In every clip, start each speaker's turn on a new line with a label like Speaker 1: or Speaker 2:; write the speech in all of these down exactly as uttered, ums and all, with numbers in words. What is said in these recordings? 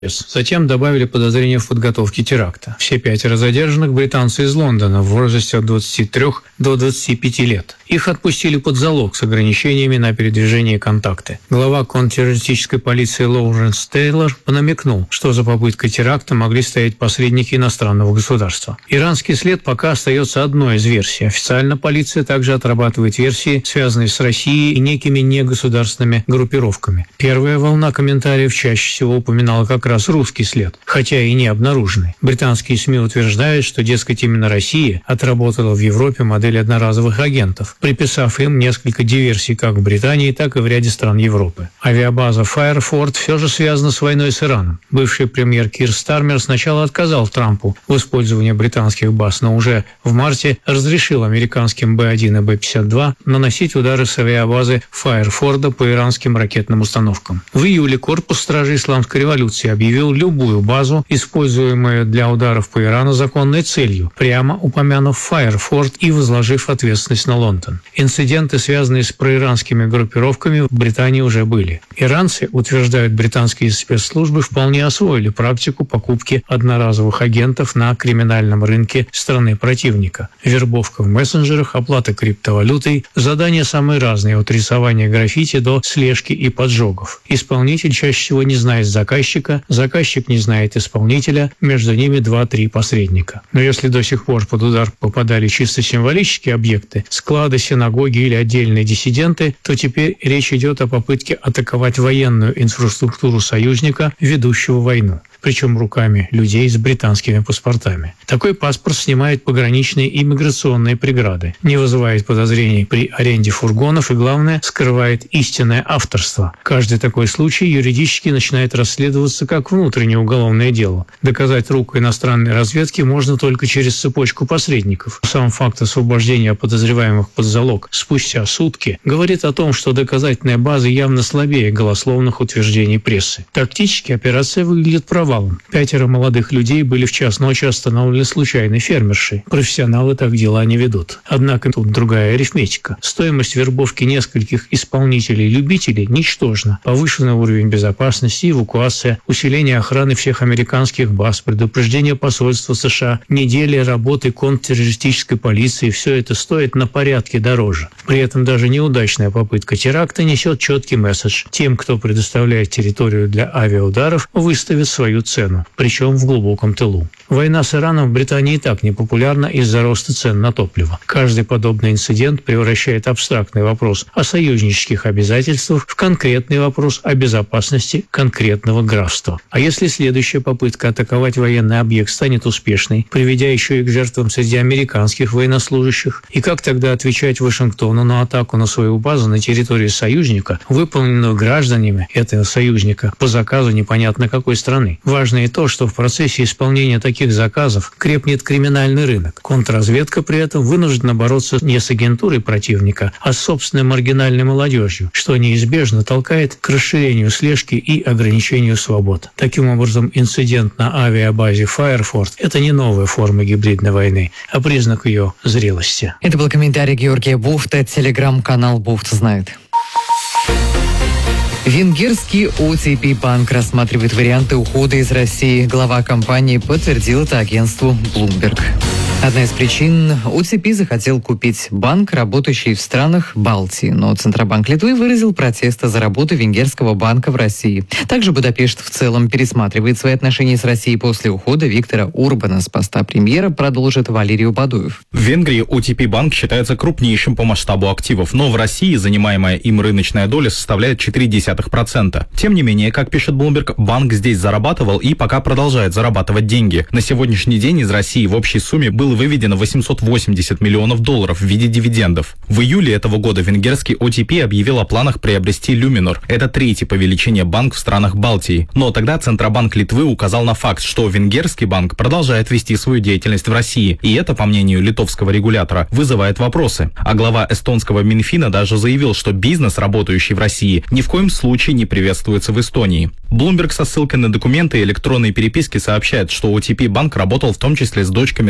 Speaker 1: Затем добавили подозрения в подготовке теракта. Все пятеро задержанных – британцы из Лондона в возрасте от двадцати трёх до двадцати пяти лет. Их отпустили под залог с ограничениями на передвижение и контакты. Глава контртеррористической полиции Лоуренс Тейлор намекнул, что за попыткой теракта могли стоять посредники иностранного государства. Иранский след пока остается одной из версий. Официально полиция также отрабатывает версии, связанные с Россией и некими негосударственными группировками. Первая волна комментариев чаще всего упоминала как раз русский след, хотя и не обнаруженный. Британские СМИ утверждают, что, дескать, именно Россия отработала в Европе модель одноразовых агентов, приписав им несколько диверсий как в Британии, так и в ряде стран Европы. Авиабаза Файерфорд все же связана с войной с Ираном. Бывший премьер Кир Стармер сначала отказал Трампу в использовании британских баз, но уже в марте разрешил американским Бэ один и Бэ пятьдесят два наносить удары с авиабазы Файерфорда по иранским ракетным установкам. В июле корпус стражей исламской революции объявил любую базу, используемую для ударов по Ирану, законной целью, прямо упомянув Файерфорд и возложив ответственность на Лондон. Инциденты, связанные с проиранскими группировками, в Британии уже были. Иранцы, утверждают британские спецслужбы, вполне освоили практику покупки одноразовых агентов на криминальном рынке страны противника. Вербовка в мессенджерах, оплата криптовалютой, задания самые разные, от рисования граффити до слежки и поджогов. Исполнитель чаще всего не знает заказчика, заказчик не знает исполнителя, между ними два-три посредника. Но если до сих пор под удар попадали чисто символические объекты, склады, синагоги или отдельные диссиденты, то теперь речь идет о попытке атаковать военную инфраструктуру союзника, ведущего войну, причем руками людей с британскими паспортами. Такой паспорт снимает пограничные и миграционные преграды, не вызывает подозрений при аренде фургонов и, главное, скрывает истинное авторство. Каждый такой случай юридически начинает расследоваться как внутреннее уголовное дело. Доказать руку иностранной разведки можно только через цепочку посредников. Сам факт освобождения подозреваемых под залог спустя сутки говорит о том, что доказательная база явно слабее голословных утверждений прессы. Тактически операция выглядит провалом. Пятеро молодых людей были в час ночи остановлены случайной фермершей. Профессионалы так дела не ведут. Однако тут другая арифметика. Стоимость вербовки нескольких исполнителей-любителей ничтожна. Повышенный уровень безопасности, эвакуация, усиление охраны всех американских баз, предупреждение посольства США, недели работы контртеррористической полиции – все это стоит на порядке дороже. При этом даже неудачная попытка теракта несет четкий месседж. Тем, кто предоставляет территорию для авиаударов, выставит свою цену, причем в глубоком тылу. Война с Ираном в Британии и так непопулярна из-за роста цен на топливо. Каждый подобный инцидент превращает абстрактный вопрос о союзнических обязательствах в конкретный вопрос о безопасности конкретного графства. А если следующая попытка атаковать военный объект станет успешной, приведя еще и к жертвам среди американских военнослужащих, и как тогда отвечать Вашингтону на атаку на свою базу на территории союзника, выполненную гражданами этого союзника по заказу непонятно какой страны? Важно и то, что в процессе исполнения таких заказов крепнет криминальный рынок. Контрразведка при этом вынуждена бороться не с агентурой противника, а с собственной маргинальной молодежью, что неизбежно толкает к расширению слежки и ограничению свобод. Таким образом, инцидент на авиабазе Файерфорд – это не новая форма гибридной войны, а признак ее зрелости.
Speaker 2: Это был комментарий Георгия Буфта, телеграм-канал «Буфт знает». Венгерский о ти пи банк рассматривает варианты ухода из России. Глава компании подтвердил это агентству Bloomberg. Одна из причин – о ти пи захотел купить банк, работающий в странах Балтии, но Центробанк Литвы выразил протест за работу венгерского банка в России. Также Будапешт в целом пересматривает свои отношения с Россией после ухода Виктора Орбана с поста премьера, продолжит Валерий Бадуев.
Speaker 3: В Венгрии о ти пи банк считается крупнейшим по масштабу активов, но в России занимаемая им рыночная доля составляет четыре десятых процента. Тем не менее, как пишет Bloomberg, банк здесь зарабатывал и пока продолжает зарабатывать деньги. На сегодняшний день из России в общей сумме был выведено восемьсот восемьдесят миллионов долларов в виде дивидендов. В июле этого года венгерский о ти пи объявил о планах приобрести Luminor. Это третий по величине банк в странах Балтии. Но тогда Центробанк Литвы указал на факт, что венгерский банк продолжает вести свою деятельность в России. И это, по мнению литовского регулятора, вызывает вопросы. А глава эстонского Минфина даже заявил, что бизнес, работающий в России, ни в коем случае не приветствуется в Эстонии. Bloomberg со ссылкой на документы и электронные переписки сообщает, что о ти пи банк работал в том числе с дочками российского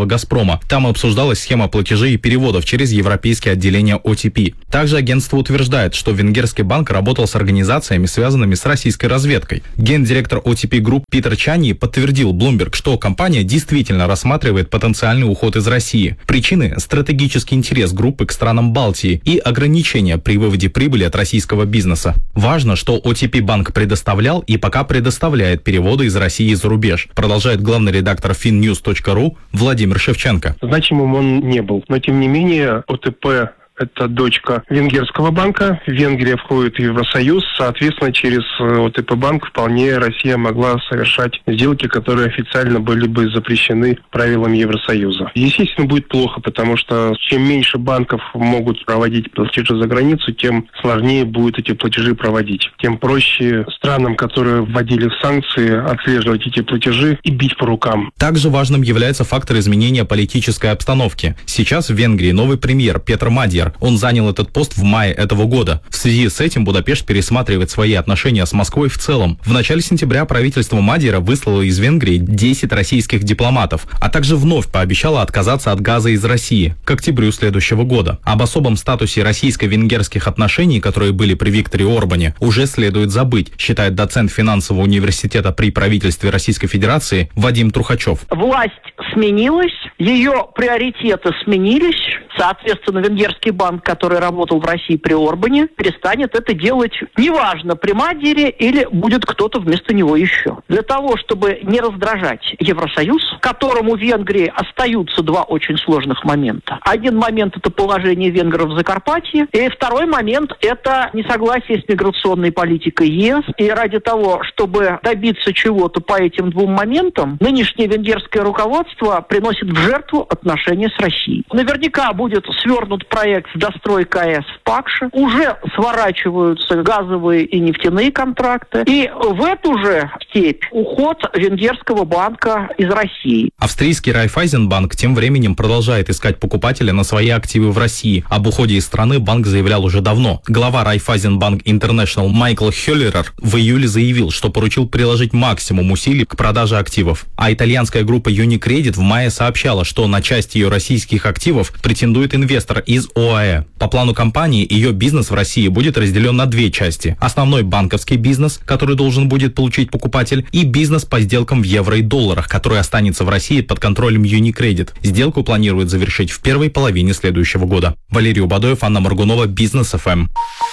Speaker 3: российского «Газпрома». Там обсуждалась схема платежей и переводов через европейские отделения о ти пи. Также агентство утверждает, что венгерский банк работал с организациями, связанными с российской разведкой. Гендиректор о ти пи Group Питер Чани подтвердил Bloomberg, что компания действительно рассматривает потенциальный уход из России. Причины – стратегический интерес группы к странам Балтии и ограничения при выводе прибыли от российского бизнеса. Важно, что о ти пи банк предоставлял и пока предоставляет переводы из России за рубеж, продолжает главный редактор финньюз точка ру Владимир Шевченко.
Speaker 4: Значимым он не был, но тем не менее о тэ пэ – это дочка венгерского банка. Венгрия входит в Евросоюз. Соответственно, через о тэ пэ банк вполне Россия могла совершать сделки, которые официально были бы запрещены правилами Евросоюза. Естественно, будет плохо, потому что чем меньше банков могут проводить платежи за границу, тем сложнее будет эти платежи проводить. Тем проще странам, которые вводили санкции, отслеживать эти платежи и бить по рукам.
Speaker 3: Также важным является фактор изменения политической обстановки. Сейчас в Венгрии новый премьер Петр Мадьяр. Он занял этот пост в мае этого года. В связи с этим Будапешт пересматривает свои отношения с Москвой в целом. В начале сентября правительство Мадьяра выслало из Венгрии десять российских дипломатов, а также вновь пообещало отказаться от газа из России к октябрю следующего года. Об особом статусе российско-венгерских отношений, которые были при Викторе Орбане, уже следует забыть, считает доцент финансового университета при правительстве Российской Федерации Вадим Трухачев.
Speaker 5: Власть сменилась, ее приоритеты сменились. Соответственно, венгерский банк, который работал в России при Орбане, перестанет это делать, неважно, при Мадьяре или будет кто-то вместо него еще. Для того, чтобы не раздражать Евросоюз, которому в Венгрии остаются два очень сложных момента. Один момент – это положение венгров в Закарпатье, и второй момент – это несогласие с миграционной политикой ЕС. И ради того, чтобы добиться чего-то по этим двум моментам, нынешнее венгерское руководство приносит в жертву отношения с Россией. Наверняка будет будет свернут проект с достройкой АЭС в Пакше, уже сворачиваются газовые и нефтяные контракты, и в эту же степь уход венгерского банка из России.
Speaker 3: Австрийский Райффайзенбанк тем временем продолжает искать покупателя на свои активы в России. Об уходе из страны банк заявлял уже давно. Глава Райффайзенбанк Интернешнл Майкл Хёллерер в июле заявил, что поручил приложить максимум усилий к продаже активов. А итальянская группа Unicredit в мае сообщала, что на часть ее российских активов претендует инвестор из ОАЭ. По плану компании, ее бизнес в России будет разделен на две части. Основной банковский бизнес, который должен будет получить покупатель, и бизнес по сделкам в евро и долларах, который останется в России под контролем Unicredit. Сделку планируют завершить в первой половине следующего года. Валерий Убадоев, Анна Моргунова, Бизнес эф эм.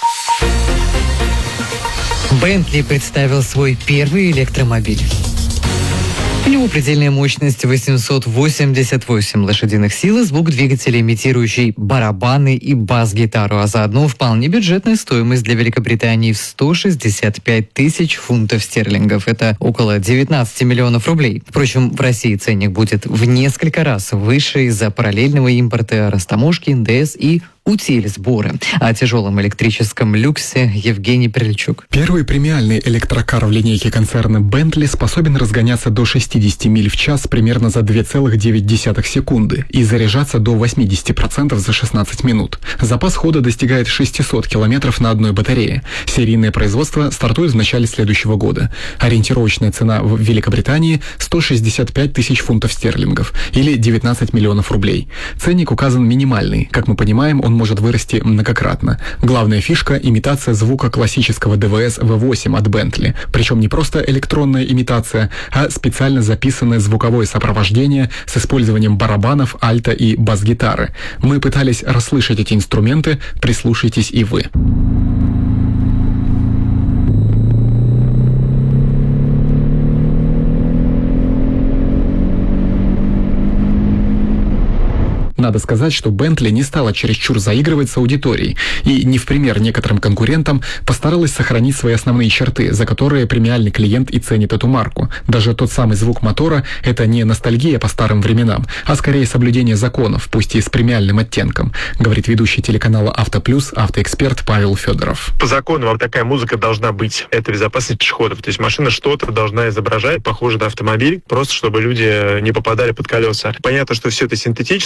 Speaker 2: Бентли представил свой первый электромобиль. У него предельная мощность восемьсот восемьдесят восемь лошадиных сил и звук двигателя, имитирующий барабаны и бас-гитару, а заодно вполне бюджетная стоимость для Великобритании в сто шестьдесят пять тысяч фунтов стерлингов. Это около девятнадцать миллионов рублей. Впрочем, в России ценник будет в несколько раз выше из-за параллельного импорта, растаможки, эн дэ эс и утиль сборы. О тяжелом электрическом люксе Евгений Прильчук.
Speaker 6: Первый премиальный электрокар в линейке концерна Bentley способен разгоняться до шестьдесят миль в час примерно за две целых девять десятых секунды и заряжаться до восемьдесят процентов за шестнадцать минут. Запас хода достигает шестьсот километров на одной батарее. Серийное производство стартует в начале следующего года. Ориентировочная цена в Великобритании – сто шестьдесят пять тысяч фунтов стерлингов или девятнадцать миллионов рублей. Ценник указан минимальный. Как мы понимаем, он может вырасти многократно. Главная фишка – имитация звука классического дэ вэ эс вэ восемь от Bentley. Причем не просто электронная имитация, а специально записанное звуковое сопровождение с использованием барабанов, альта и бас-гитары. Мы пытались расслышать эти инструменты, прислушайтесь и вы. Надо сказать, что Bentley не стала чересчур заигрывать с аудиторией и, не в пример некоторым конкурентам, постаралась сохранить свои основные черты, за которые премиальный клиент и ценит эту марку. Даже тот самый звук мотора – это не ностальгия по старым временам, а скорее соблюдение законов, пусть и с премиальным оттенком, говорит ведущий телеканала «Автоплюс» автоэксперт Павел Федоров.
Speaker 7: По закону вам такая музыка должна быть. Это безопасность пешеходов. То есть машина что-то должна изображать, похоже на автомобиль, просто чтобы люди не попадали под колеса. Понятно, что все это синтетическое.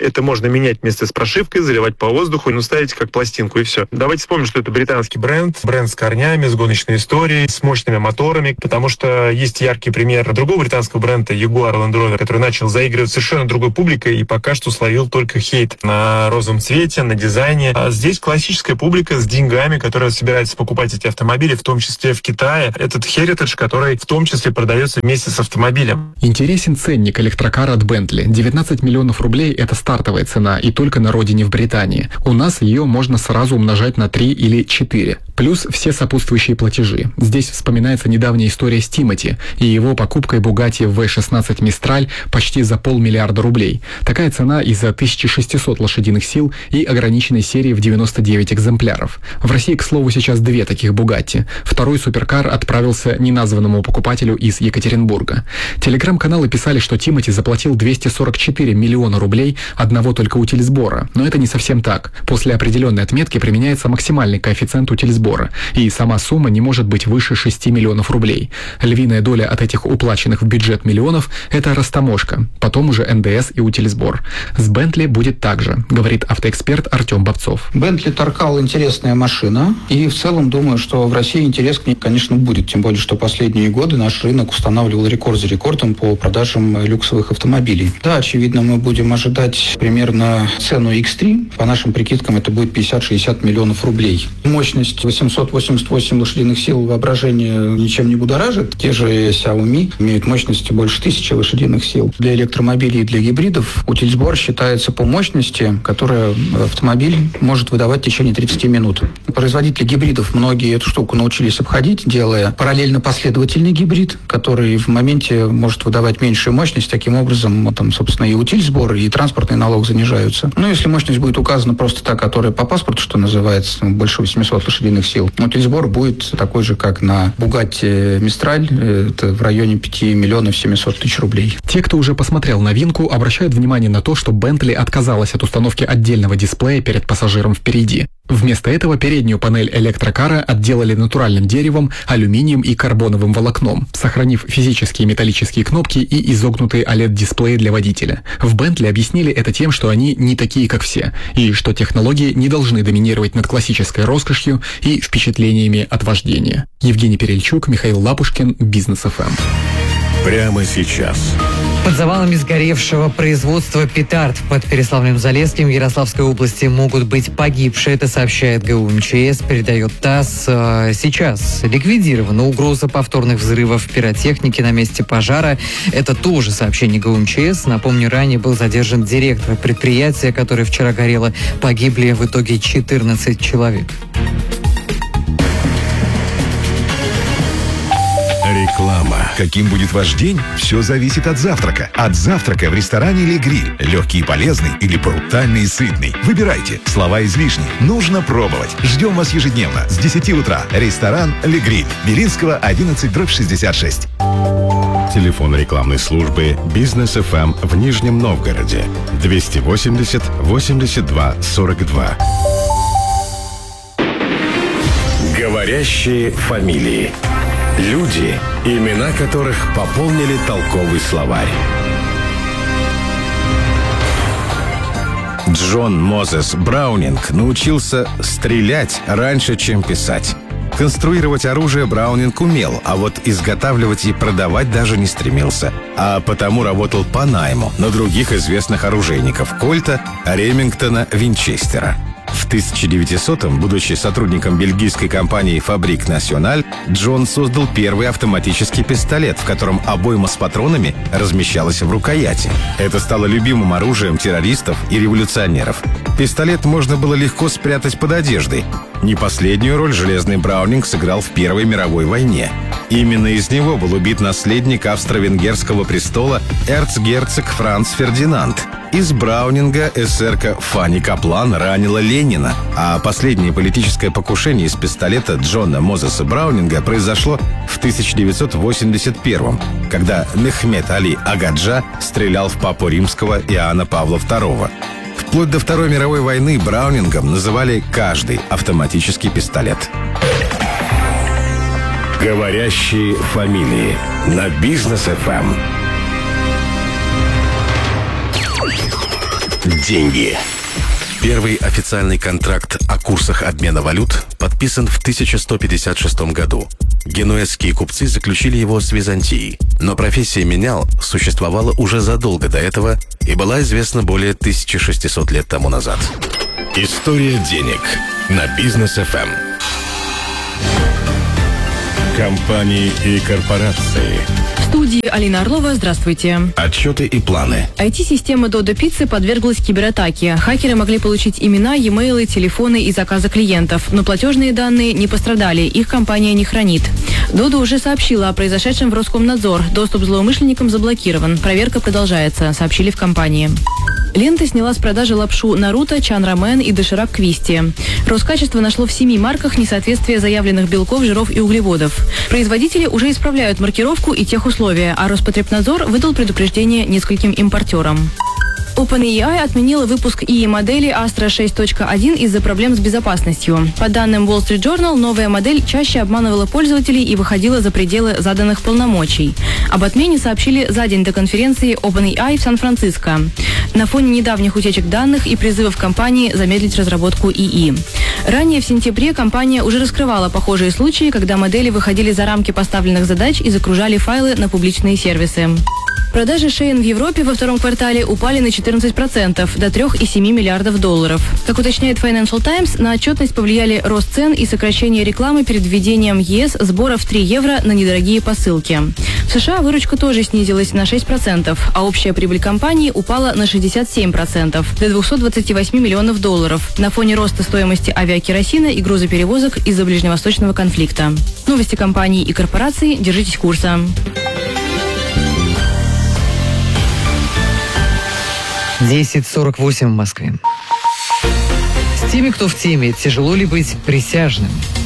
Speaker 7: Это можно менять вместе с прошивкой, заливать по воздуху, ну, ставить как пластинку и все. Давайте вспомним, что это британский бренд, бренд с корнями, с гоночной историей, с мощными моторами, потому что есть яркий пример другого британского бренда Jaguar Land Rover, который начал заигрывать совершенно другой публикой и пока что словил только хейт на розовом цвете, на дизайне. А здесь классическая публика с деньгами, которая собирается покупать эти автомобили, в том числе в Китае. Этот Heritage, который в том числе продается вместе с автомобилем.
Speaker 6: Интересен ценник электрокара от Bentley. девятнадцать миллионов рублей – это стартовая цена, и только на родине в Британии. У нас ее можно сразу умножать на три или четыре. Плюс все сопутствующие платежи. Здесь вспоминается недавняя история с Тимоти и его покупкой Bugatti ви шестнадцать Mistral почти за полмиллиарда рублей. Такая цена из-за тысяча шестьсот лошадиных сил и ограниченной серии в девяносто девять экземпляров. В России, к слову, сейчас две таких Bugatti. Второй суперкар отправился неназванному покупателю из Екатеринбурга. Телеграм-каналы писали, что Тимоти заплатил двести сорок четыре миллиона рублей одного только утильсбора. Но это не совсем так. После определенной отметки применяется максимальный коэффициент утильсбора, и сама сумма не может быть выше шести миллионов рублей. Львиная доля от этих уплаченных в бюджет миллионов – это растаможка, потом уже эн дэ эс и утильсбор. С Bentley будет так же, говорит автоэксперт Артем Бобцов.
Speaker 8: Bentley Таркал интересная машина, и в целом думаю, что в России интерес к ней, конечно, будет, тем более, что последние годы наш рынок устанавливал рекорд за рекордом по продажам люксовых автомобилей. Да, очевидно, мы будем ожидать примерно цену икс три, по нашим прикидкам это будет пятьдесят-шестьдесят миллионов рублей. Мощность восемьсот восемьдесят восемь лошадиных сил, воображение ничем не будоражит. Те же Xiaomi имеют мощность больше тысячи лошадиных сил. Для электромобилей и для гибридов утильсбор считается по мощности, которая автомобиль может выдавать в течение тридцати минут. Производители гибридов многие эту штуку научились обходить, делая параллельно последовательный гибрид, который в моменте может выдавать меньшую мощность. Таким образом, там, собственно, и утильсбор, и транспортный налог занижаются. Но если мощность будет указана просто та, которая по паспорту, что называется, больше восьмисот лошадиных сил, утильсбор будет такой же, как на Bugatti Mistral, это в районе пяти миллионов семисот тысяч рублей.
Speaker 6: Те, кто уже посмотрел новинку, обращают внимание на то, что Bentley отказалась от установки отдельного дисплея перед пассажиром впереди. Вместо этого переднюю панель электрокара отделали натуральным деревом, алюминием и карбоновым волокном, сохранив физические металлические кнопки и изогнутые о лед-дисплеи для водителя. В Bentley объяснили это тем, что они не такие, как все, и что технологии не должны доминировать над классической роскошью и впечатлениями от вождения. Евгений Перельчук, Михаил Лапушкин, Бизнес эф эм.
Speaker 9: Прямо сейчас.
Speaker 2: Под завалами сгоревшего производства петард под Переславлем-Залесским в Ярославской области могут быть погибшие. Это сообщает гэ у эм че эс, передает ТАСС. Сейчас ликвидирована угроза повторных взрывов пиротехники на месте пожара. Это тоже сообщение гэ у эм че эс. Напомню, ранее был задержан директор предприятия, которое вчера горело. Погибли в итоге четырнадцать человек.
Speaker 9: Реклама. Каким будет ваш день? Все зависит от завтрака. От завтрака в ресторане «Ле Гриль». Легкий и полезный или брутальный и сытный. Выбирайте. Слова излишни. Нужно пробовать. Ждем вас ежедневно с десяти утра. Ресторан «Ле Гриль». Белинского, одиннадцать, дробь шестьдесят шесть.
Speaker 10: Телефон рекламной службы «Бизнес эф эм» в Нижнем Новгороде. двести восемьдесят восемьдесят два сорок два. Говорящие фамилии. Люди, имена которых пополнили толковый словарь. Джон Мозес Браунинг научился стрелять раньше, чем писать. Конструировать оружие Браунинг умел, а вот изготавливать и продавать даже не стремился. А потому работал по найму на других известных оружейников Кольта, Ремингтона, Винчестера. В тысяча девятисотом, будучи сотрудником бельгийской компании «Фабрик Националь», Джон создал первый автоматический пистолет, в котором обойма с патронами размещалась в рукояти. Это стало любимым оружием террористов и революционеров. Пистолет можно было легко спрятать под одеждой. Не последнюю роль железный Браунинг сыграл в Первой мировой войне. Именно из него был убит наследник австро-венгерского престола эрцгерцог Франц Фердинанд. Из Браунинга эсерка Фанни Каплан ранила Ленина, а последнее политическое покушение из пистолета Джона Мозеса Браунинга произошло в тысяча девятьсот восемьдесят первом, когда Мехмед Али Агаджа стрелял в папу римского Иоанна Павла второго. Вплоть до Второй мировой войны Браунингом называли каждый автоматический пистолет. Говорящие фамилии на Бизнес эф эм. Деньги. Первый официальный контракт о курсах обмена валют подписан в тысяча сто пятьдесят шестом году. Генуэзские купцы заключили его с Византией, но профессия менял существовала уже задолго до этого и была известна более тысячи шестисот лет тому назад. История денег на Бизнес эф эм. Компании и корпорации.
Speaker 11: В студии Алина Орлова. Здравствуйте.
Speaker 10: Отчеты и планы.
Speaker 11: ай ти-система Додо Пиццы подверглась кибератаке. Хакеры могли получить имена, e-mail, телефоны и заказы клиентов, но платежные данные не пострадали, их компания не хранит. Додо уже сообщила о произошедшем в Роскомнадзор. Доступ злоумышленникам заблокирован. Проверка продолжается, сообщили в компании. Лента сняла с продажи лапшу Наруто, Чан Рамен и Доширак Квисти. Роскачество нашло в семи марках несоответствие заявленных белков, жиров и углеводов. Производители уже исправляют маркировку и техусловия, а Роспотребнадзор выдал предупреждение нескольким импортерам. OpenAI отменила выпуск ай и-модели Astra шесть точка один из-за проблем с безопасностью. По данным Wall Street Journal, новая модель чаще обманывала пользователей и выходила за пределы заданных полномочий. Об отмене сообщили за день до конференции OpenAI в Сан-Франциско. На фоне недавних утечек данных и призывов компании замедлить разработку ИИ. Ранее в сентябре компания уже раскрывала похожие случаи, когда модели выходили за рамки поставленных задач и загружали файлы на публичные сервисы. Продажи Shein в Европе во втором квартале упали на четырнадцать процентов, до три целых семь десятых миллиардов долларов. Как уточняет Financial Times, на отчетность повлияли рост цен и сокращение рекламы перед введением ЕС сборов три евро на недорогие посылки. В США выручка тоже снизилась на шесть процентов, а общая прибыль компании упала на шестьдесят семь процентов, до двухсот двадцати восьми миллионов долларов, на фоне роста стоимости авиакеросина и грузоперевозок из-за ближневосточного конфликта. Новости компаний и корпораций. Держитесь курса.
Speaker 2: десять сорок восемь в Москве. С теми, кто в теме, тяжело ли быть присяжным?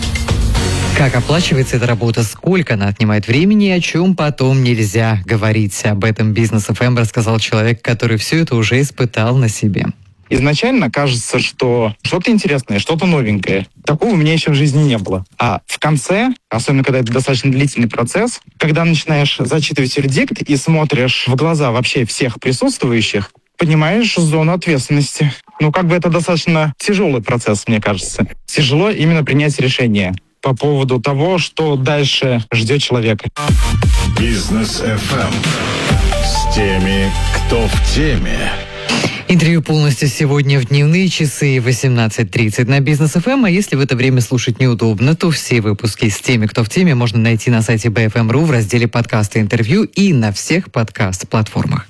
Speaker 2: Как оплачивается эта работа, сколько она отнимает времени и о чем потом нельзя говорить. Об этом Бизнес эф эм рассказал человек, который все это уже испытал на себе.
Speaker 12: Изначально кажется, что что-то интересное, что-то новенькое. Такого у меня еще в жизни не было. А в конце, особенно когда это достаточно длительный процесс, когда начинаешь зачитывать вердикт и смотришь в глаза вообще всех присутствующих, понимаешь зону ответственности. Ну, как бы это достаточно тяжелый процесс, мне кажется. Тяжело именно принять решение по поводу того, что дальше ждет человека.
Speaker 10: Бизнес эф эм. С теми, кто в теме.
Speaker 2: Интервью полностью сегодня в дневные часы восемнадцать тридцать на Бизнес эф эм, а если в это время слушать неудобно, то все выпуски с теми, кто в теме, можно найти на сайте би эф эм точка ру в разделе «Подкасты и интервью» и на всех подкаст-платформах.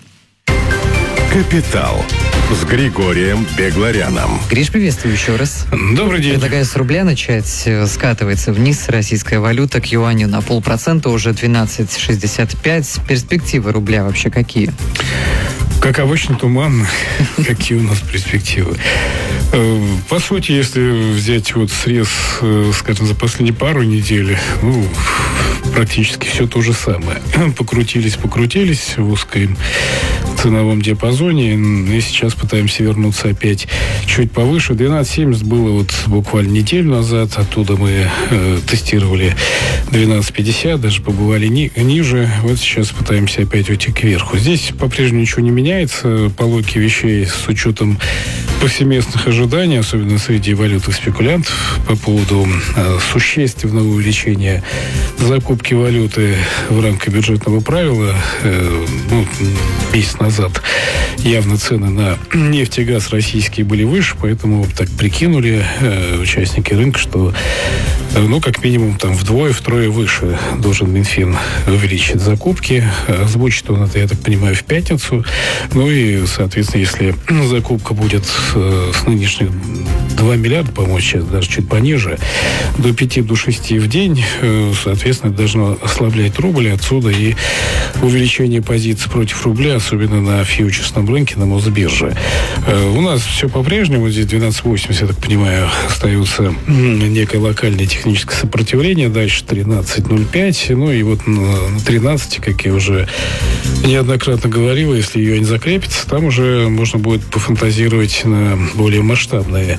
Speaker 10: Капитал с Григорием Бегларяном.
Speaker 2: Гриш, приветствую еще раз.
Speaker 1: Добрый день.
Speaker 2: Предлагаю с рубля начать. Скатывается вниз российская валюта к юаню на полпроцента, уже двенадцать шестьдесят пять. Перспективы рубля вообще какие?
Speaker 13: Как обычно, туманно. Какие у нас перспективы? По сути, если взять вот срез, скажем, за последние пару недель, ну, практически все то же самое. Покрутились, покрутились в узком ценовом диапазоне, и сейчас пытаемся вернуться опять чуть повыше. двенадцать семьдесят было вот буквально неделю назад, оттуда мы э, тестировали двенадцать пятьдесят, даже побывали ни, ниже. Вот сейчас пытаемся опять уйти кверху. Здесь по-прежнему ничего не меняется. По логике вещей, с учетом повсеместных ожиданий, особенно среди валютных спекулянтов, по поводу э, существенного увеличения закупки валюты в рамках бюджетного правила, э, ну, месяц назад явно цены на нефть и газ российские были выше, поэтому так прикинули э, участники рынка, что э, ну, как минимум там вдвое-втрое выше должен Минфин увеличить закупки. Озвучит он это, я так понимаю, в пятницу. Ну и, соответственно, если закупка будет э, с нынешних два миллиарда, по-моему, сейчас даже чуть пониже, до пяти, до шести в день, э, соответственно, это должно ослаблять рубль. Отсюда и увеличение позиций против рубля, особенно на фьючерсном рынке, на Мосбирже. Э, у нас все по-прежнему. Здесь двенадцать восемьдесят, я так понимаю, остается некое локальное техническое сопротивление. Дальше тринадцать ноль пять. Ну и вот на тринадцати, как я уже неоднократно говорил, если юань закрепится, там уже можно будет пофантазировать на достаточно более масштабные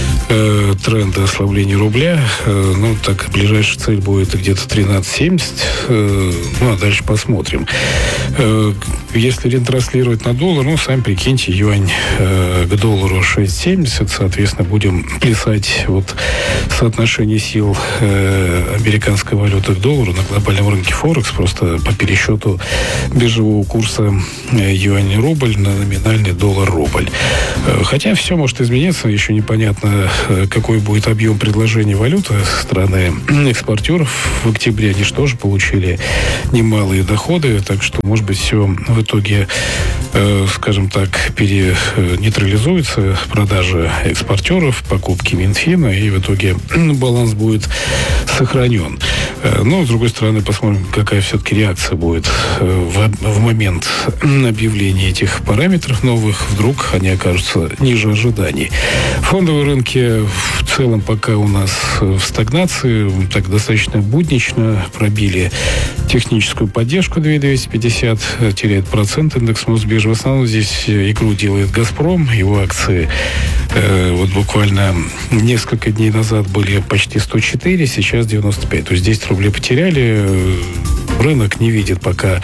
Speaker 13: э, тренды ослабления рубля. Э, ну, так, ближайшая цель будет где-то тринадцать семьдесят. Э, ну, а дальше посмотрим. Э, если ретранслировать на доллар, ну, сами прикиньте, юань э, к доллару шесть семьдесят, соответственно, будем плясать вот соотношение сил э, американской валюты к доллару на глобальном рынке Форекс, просто по пересчету биржевого курса э, юань-рубль на номинальный доллар-рубль. Э, хотя все может измениться, еще непонятно, э, какой будет объем предложения валюты со стороны экспортеров. В октябре они же тоже получили немалые доходы, так что, может быть, все в итоге, э, скажем так, перенейтрализуется, продажи экспортеров, покупки Минфина, и в итоге баланс будет сохранен. Э, но, с другой стороны, посмотрим, какая все-таки реакция будет э, в, в момент объявления этих параметров новых. Вдруг они окажутся ниже ожиданий. Фондовые рынки в целом пока у нас в стагнации, так достаточно буднично, пробили техническую поддержку две тысячи двести пятьдесят, теряет процент индекс Мосбиржи. В основном здесь игру делает «Газпром», его акции э, вот буквально несколько дней назад были почти сто четыре, сейчас девяносто пять, то есть десять рублей потеряли. Рынок не видит пока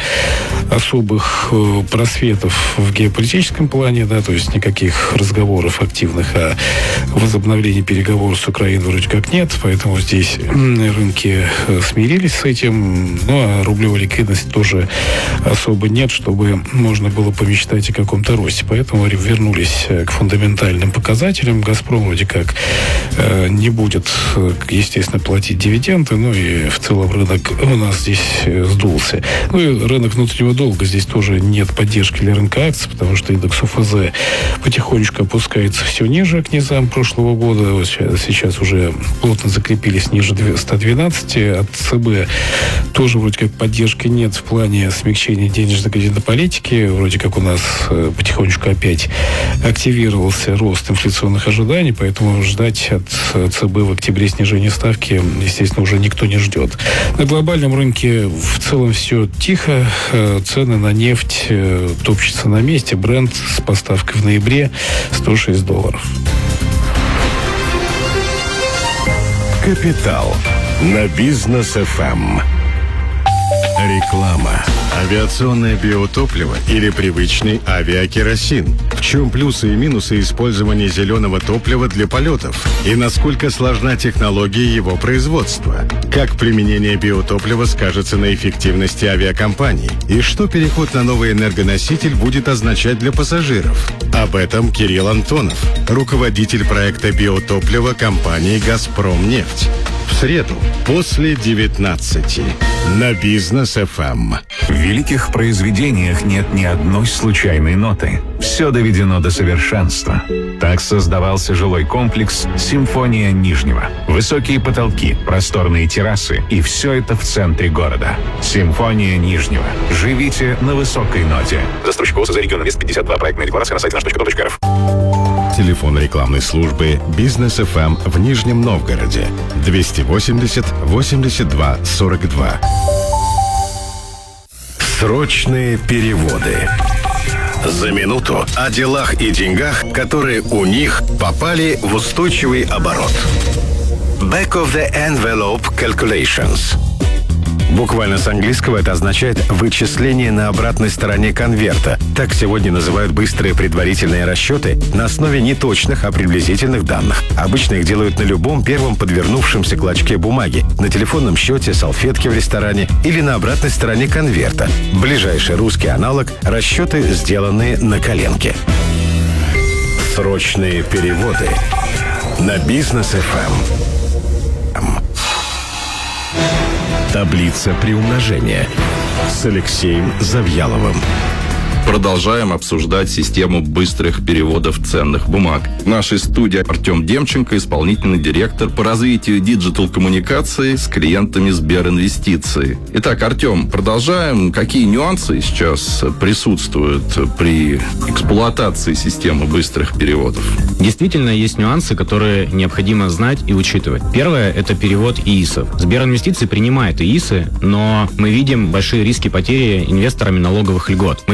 Speaker 13: особых э, просветов в геополитическом плане, да, то есть никаких разговоров активных о возобновлении переговоров с Украиной вроде как нет, поэтому здесь рынки смирились с этим, ну а рублевой ликвидности тоже особо нет, чтобы можно было помечтать о каком-то росте, поэтому вернулись к фундаментальным показателям. «Газпром» вроде как э, не будет, естественно, платить дивиденды, ну и в целом рынок у нас здесь сдулся. Ну и рынок внутреннего долга, здесь тоже нет поддержки для рынка акций, потому что индекс ОФЗ потихонечку опускается все ниже к низам прошлого года. Вот сейчас уже плотно закрепились ниже ста двенадцати. От ЦБ тоже вроде как поддержки нет в плане смягчения денежно-кредитной политики. Вроде как у нас потихонечку опять активировался рост инфляционных ожиданий, поэтому ждать от ЦБ в октябре снижения ставки, естественно, уже никто не ждет. На глобальном рынке в целом все тихо. Цены на нефть топчутся на месте. Брент с поставкой в ноябре сто шесть долларов.
Speaker 9: Капитал на Бизнес эф эм. Реклама. Авиационное биотопливо или привычный авиакеросин? В чем плюсы и минусы использования зеленого топлива для полетов? И насколько сложна технология его производства? Как применение биотоплива скажется на эффективности авиакомпаний? И что переход на новый энергоноситель будет означать для пассажиров? Об этом Кирилл Антонов, руководитель проекта биотоплива компании «Газпромнефть». В среду после девятнадцати на Бизнес эф эм.
Speaker 14: В великих произведениях нет ни одной случайной ноты. Все доведено до совершенства. Так создавался жилой комплекс «Симфония Нижнего». Высокие потолки, просторные террасы, и все это в центре города. «Симфония Нижнего». Живите на высокой ноте.
Speaker 15: Застройщик ОСЗ «Регион Инвест пятьдесят два». Проектная декларация на сайте наш точка ком точка эр эф.
Speaker 9: Телефон рекламной службы Бизнес эф эм в Нижнем Новгороде двести восемьдесят восемьдесят два сорок два. Срочные переводы. За минуту о делах и деньгах, которые у них попали в устойчивый оборот. Back of the envelope calculations. Буквально с английского это означает «вычисление на обратной стороне конверта». Так сегодня называют быстрые предварительные расчеты на основе не точных, а приблизительных данных. Обычно их делают на любом первом подвернувшемся клочке бумаги, на телефонном счете, салфетке в ресторане или на обратной стороне конверта. Ближайший русский аналог – расчеты, сделанные на коленке. Срочные переводы на Бизнес эф эм. Таблица приумножения с Алексеем Завьяловым.
Speaker 16: Продолжаем обсуждать систему быстрых переводов ценных бумаг. В нашей студии Артем Демченко, исполнительный директор по развитию диджитал-коммуникации с клиентами Сберинвестиции. Итак, Артем, продолжаем. Какие нюансы сейчас присутствуют при эксплуатации системы быстрых переводов?
Speaker 17: Действительно, есть нюансы, которые необходимо знать и учитывать. Первое – это перевод ИИСов. Сберинвестиции принимает ИИСы, но мы видим большие риски потери инвесторами налоговых льгот. Мы ведем диалог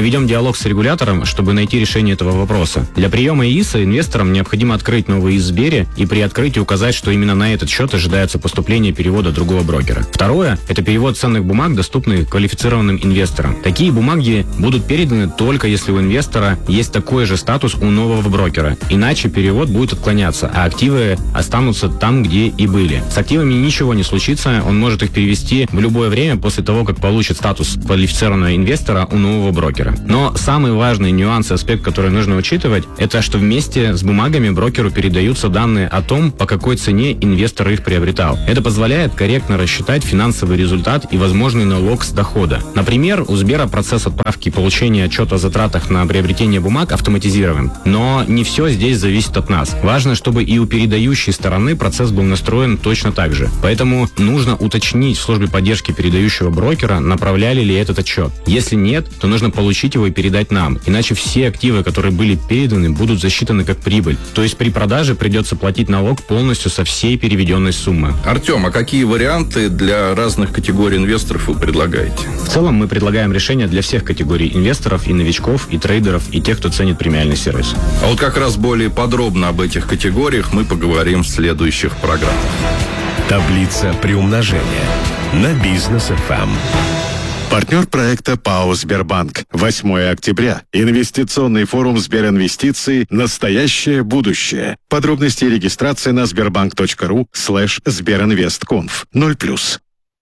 Speaker 17: диалог с регулятором, чтобы найти решение этого вопроса. Для приема ИИСа инвесторам необходимо открыть новый ИИС в Сбере и при открытии указать, что именно на этот счет ожидается поступление перевода другого брокера. Второе – это перевод ценных бумаг, доступных квалифицированным инвесторам. Такие бумаги будут переданы только если у инвестора есть такой же статус у нового брокера. Иначе перевод будет отклоняться, а активы останутся там, где и были. С активами ничего не случится, он может их перевести в любое время после того, как получит статус квалифицированного инвестора у нового брокера. Но самый важный нюанс и аспект, который нужно учитывать, это что вместе с бумагами брокеру передаются данные о том, по какой цене инвестор их приобретал. Это позволяет корректно рассчитать финансовый результат и возможный налог с дохода. Например, у Сбера процесс отправки и получения отчета о затратах на приобретение бумаг автоматизирован. Но не все здесь зависит от нас. Важно, чтобы и у передающей стороны процесс был настроен точно так же. Поэтому нужно уточнить в службе поддержки передающего брокера, направляли ли этот отчет. Если нет, то нужно получить его и передать нам. Иначе все активы, которые были переданы, будут засчитаны как прибыль. То есть при продаже придется платить налог полностью со всей переведенной суммы.
Speaker 16: Артем, а какие варианты для разных категорий инвесторов вы предлагаете?
Speaker 17: В целом мы предлагаем решения для всех категорий инвесторов, и новичков, и трейдеров, и тех, кто ценит премиальный сервис.
Speaker 16: А вот как раз более подробно об этих категориях мы поговорим в следующих программах.
Speaker 10: Таблица приумножения на Бизнес эф эм. Партнер проекта ПАО «Сбербанк». восьмое октября. Инвестиционный форум «Сберинвестиции. Настоящее будущее». Подробности и регистрация на сбербанк точка ру слэш сберинвестконф. ноль плюс.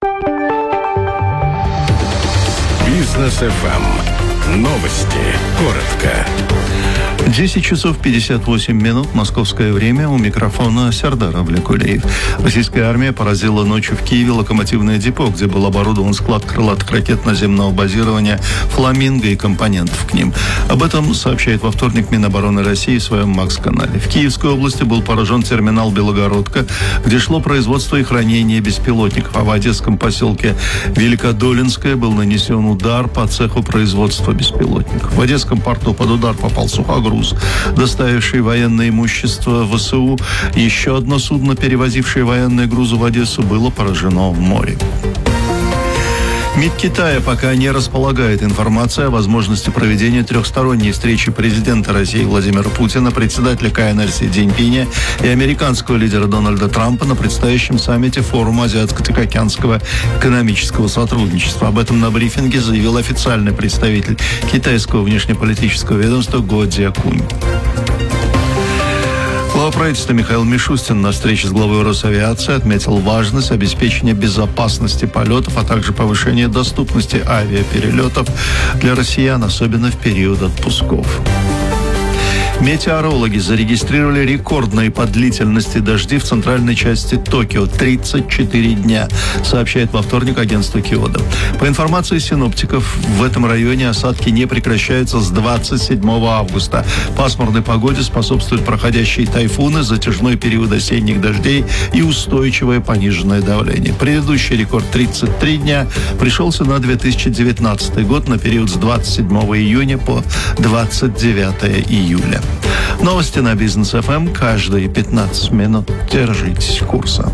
Speaker 10: Бизнес эф эм. Новости. Коротко.
Speaker 18: десять часов пятьдесят восемь минут, московское время, у микрофона Сардар Авлякулеев. Российская армия поразила ночью в Киеве локомотивное депо, где был оборудован склад крылатых ракет наземного базирования «Фламинго» и компонентов к ним. Об этом сообщает во вторник Минобороны России в своем МАКС-канале. В Киевской области был поражен терминал «Белогородка», где шло производство и хранение беспилотников, а в одесском поселке Великодолинское был нанесен удар по цеху производства беспилотников. В одесском порту под удар попал сухогруз, доставивший военное имущество в ВСУ. Еще одно судно, перевозившее военные грузы в Одессу, было поражено в море. МИД Китая пока не располагает информацией о возможности проведения трехсторонней встречи президента России Владимира Путина, председателя КНР Си Цзиньпиня и американского лидера Дональда Трампа на предстоящем саммите форума Азиатско-Тихоокеанского экономического сотрудничества. Об этом на брифинге заявил официальный представитель китайского внешнеполитического ведомства Го Цзякунь. Глава правительства Михаил Мишустин на встрече с главой Росавиации отметил важность обеспечения безопасности полетов, а также повышения доступности авиаперелетов для россиян, особенно в период отпусков. Метеорологи зарегистрировали рекордные по длительности дожди в центральной части Токио – тридцать четыре дня, сообщает во вторник агентство Киодо. По информации синоптиков, в этом районе осадки не прекращаются с двадцать седьмого августа. Пасмурной погоде способствуют проходящие тайфуны, затяжной период осенних дождей и устойчивое пониженное давление. Предыдущий рекорд тридцать три дня пришелся на две тысячи девятнадцатый год, на период с двадцать седьмого июня по двадцать девятого июля. Новости на Бизнес эф эм каждые пятнадцать минут. Держитесь курса.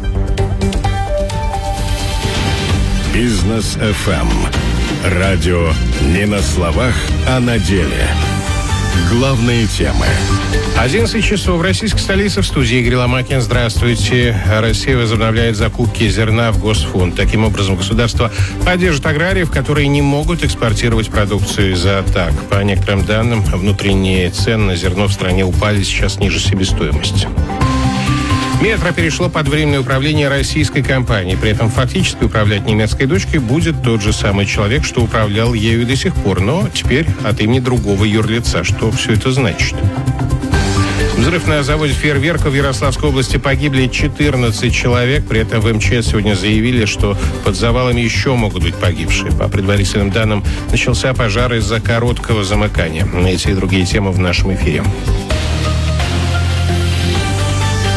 Speaker 10: Бизнес эф эм. Радио не на словах, а на деле. Главные темы.
Speaker 19: одиннадцать часов в российской столице. В студии Игорь Ломакин. Здравствуйте. Россия возобновляет закупки зерна в Госфонд. Таким образом, государство поддержит аграриев, которые не могут экспортировать продукцию из-за атак. По некоторым данным, внутренние цены на зерно в стране упали сейчас ниже себестоимости. Метро перешло под временное управление российской компании. При этом фактически управлять немецкой дочкой будет тот же самый человек, что управлял ею до сих пор, но теперь от имени другого юрлица. Что все это значит? Взрыв на заводе фейерверков в Ярославской области, погибли четырнадцать человек. При этом в эм че эс сегодня заявили, что под завалами еще могут быть погибшие. По предварительным данным, начался пожар из-за короткого замыкания. На эти и другие темы в нашем эфире.